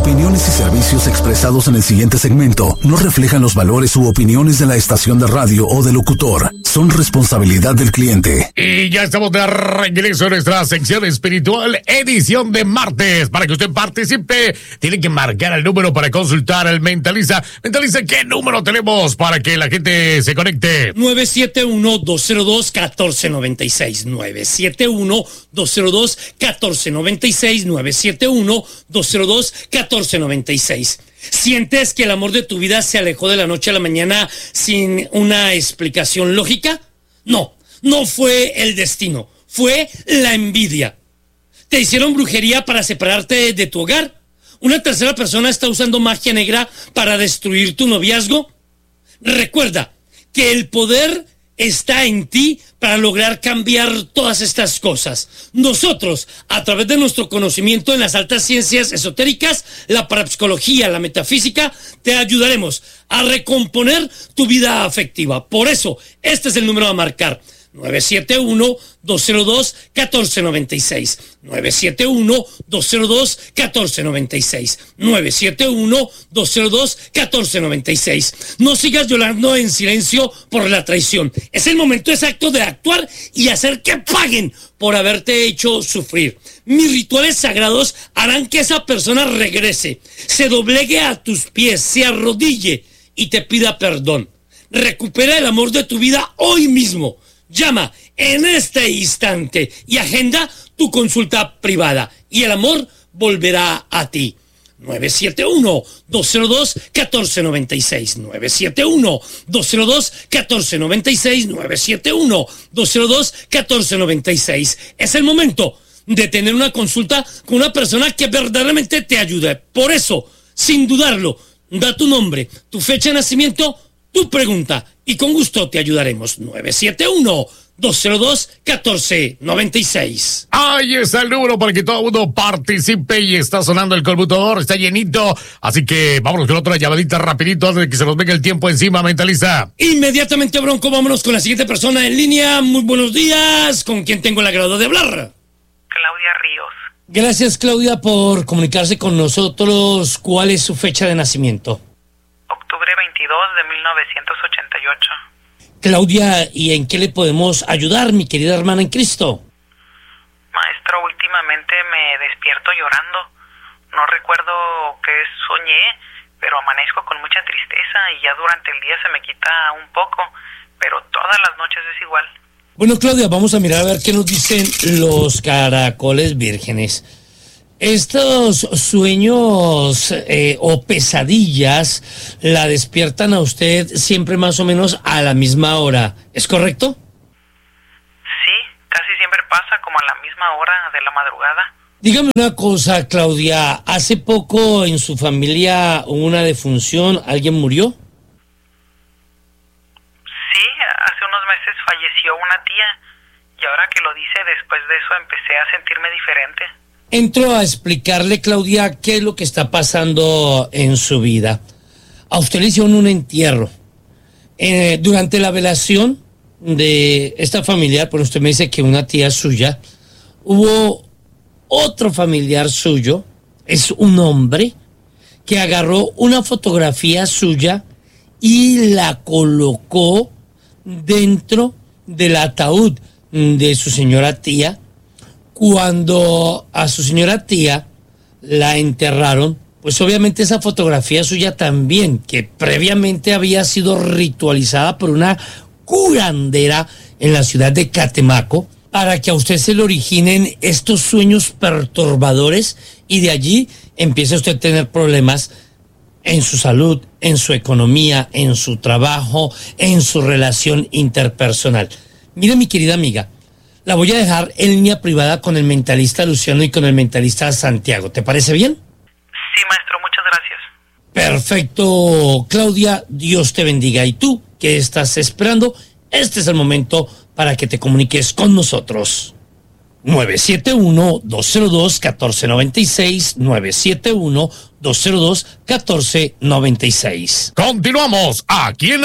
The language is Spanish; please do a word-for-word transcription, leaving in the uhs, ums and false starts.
opiniones y servicios expresados en el siguiente segmento no reflejan los valores u opiniones de la estación de radio o del locutor. Son responsabilidad del cliente. Y ya estamos de regreso en nuestra sección espiritual, edición de martes. Para que usted participe, tiene que marcar el número para consultar al mentalista. Mentalista, ¿qué número tenemos para que la gente se conecte? nueve siete uno, dos cero dos, uno cuatro nueve seis. nueve siete uno, dos cero dos, uno cuatro nueve seis. nueve siete uno, dos cero dos, uno cuatro nueve seis. ¿Sientes que el amor de tu vida se alejó de la noche a la mañana sin una explicación lógica? No, no fue el destino, fue la envidia. ¿Te hicieron brujería para separarte de tu hogar? ¿Una tercera persona está usando magia negra para destruir tu noviazgo? Recuerda que el poder está en ti para lograr cambiar todas estas cosas. Nosotros, a través de nuestro conocimiento en las altas ciencias esotéricas, la parapsicología, la metafísica, te ayudaremos a recomponer tu vida afectiva. Por eso, este es el número a marcar. nueve siete uno, dos cero dos, uno cuatro nueve seis. nueve siete uno, dos cero dos, uno cuatro nueve seis. nueve siete uno, dos cero dos, uno cuatro nueve seis. No sigas llorando en silencio por la traición. Es el momento exacto de actuar y hacer que paguen por haberte hecho sufrir. Mis rituales sagrados harán que esa persona regrese, se doblegue a tus pies, se arrodille y te pida perdón. Recupera el amor de tu vida hoy mismo. Llama en este instante y agenda tu consulta privada y el amor volverá a ti. nueve siete uno, dos cero dos, uno cuatro nueve seis. nueve siete uno, dos cero dos, uno cuatro nueve seis. nueve siete uno, dos cero dos, uno cuatro nueve seis. Es el momento de tener una consulta con una persona que verdaderamente te ayude. Por eso, sin dudarlo, da tu nombre, tu fecha de nacimiento, tu pregunta y con gusto te ayudaremos. nueve siete uno, dos cero dos, uno cuatro nueve seis. Ahí está el número para que todo el mundo participe y está sonando el computador, está llenito. Así que vámonos con otra llamadita rapidito antes de que se nos venga el tiempo encima, mentalista. Inmediatamente, Bronco, vámonos con la siguiente persona en línea. Muy buenos días. ¿Con quién tengo el agrado de hablar? Claudia Ríos. Gracias, Claudia, por comunicarse con nosotros. ¿Cuál es su fecha de nacimiento? Octubre veintidós de mil novecientos ochenta y ocho. Claudia, ¿y en qué le podemos ayudar, mi querida hermana en Cristo? Maestro, últimamente me despierto llorando. No recuerdo qué soñé, pero amanezco con mucha tristeza y ya durante el día se me quita un poco, pero todas las noches es igual. Bueno, Claudia, vamos a mirar a ver qué nos dicen los caracoles vírgenes. Estos sueños eh, o pesadillas la despiertan a usted siempre más o menos a la misma hora, ¿es correcto? Sí, casi siempre pasa como a la misma hora de la madrugada. Dígame una cosa, Claudia, ¿hace poco en su familia hubo una defunción? ¿Alguien murió? Sí, hace unos meses falleció una tía y ahora que lo dice, después de eso empecé a sentirme diferente. Entro a explicarle, Claudia, qué es lo que está pasando en su vida. A usted le hicieron un entierro. Eh, durante la velación de esta familiar, pues usted me dice que una tía suya, hubo otro familiar suyo, es un hombre, que agarró una fotografía suya y la colocó dentro del ataúd de su señora tía. Cuando a su señora tía la enterraron, pues obviamente esa fotografía suya también, que previamente había sido ritualizada por una curandera en la ciudad de Catemaco, para que a usted se le originen estos sueños perturbadores y de allí empiece usted a tener problemas en su salud, en su economía, en su trabajo, en su relación interpersonal. Mire, mi querida amiga, la voy a dejar en línea privada con el mentalista Luciano y con el mentalista Santiago. ¿Te parece bien? Sí, maestro, muchas gracias. Perfecto, Claudia, Dios te bendiga. ¿Y tú qué estás esperando? Este es el momento para que te comuniques con nosotros. nueve siete uno, dos cero dos, uno cuatro nueve seis, nueve siete uno, dos cero dos, uno cuatro nueve seis. Continuamos aquí en